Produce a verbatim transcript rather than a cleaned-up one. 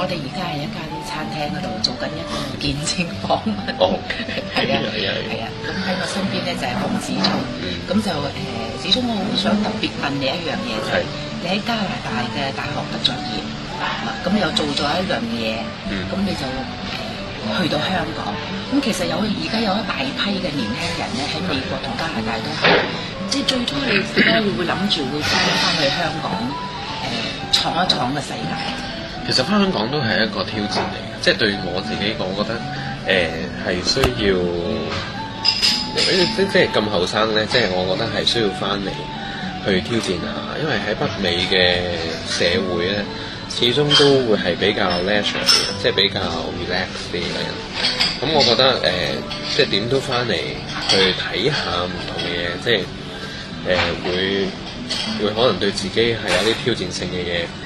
我哋而家係一間餐廳嗰度做緊一個見證訪問。 哦， 係啊， 係啊， 係啊。咁喺我身邊咧就係洪子聰。咁就誒，子聰，我好想特別問你一樣嘢，就係你喺加拿大嘅大學畢咗業，咁又做咗一輪嘢，咁你就誒去到香港。咁其實有而家有一大批嘅年輕人咧喺美國同加拿大都係，即係最初你點解你會諗住會翻翻去香港誒闖一闖嘅世界？ 其實翻香港都係一個挑戰嚟嘅，即係對我自己講，我覺得誒係、呃、需要，即即係咁後生咧，即係我覺得係需要翻嚟去挑戰下，因為喺北美嘅社會咧，始終都會係比較 leisure 嘅，即係比較 relax 啲嘅人。咁我覺得誒、呃，即係點都翻嚟去睇下唔同嘅嘢，即係誒、呃、會會可能對自己係有啲挑戰性嘅嘢。